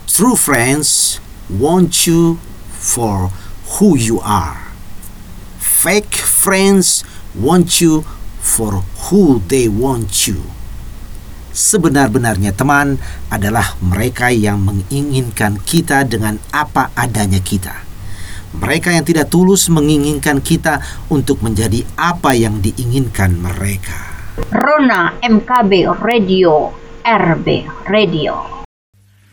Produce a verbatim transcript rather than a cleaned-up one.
True friends want you for who you are. Fake friends want you for who they want you. Sebenar-benarnya teman adalah mereka yang menginginkan kita dengan apa adanya kita. Mereka yang tidak tulus menginginkan kita untuk menjadi apa yang diinginkan mereka. Rona M K B Radio, R B Radio.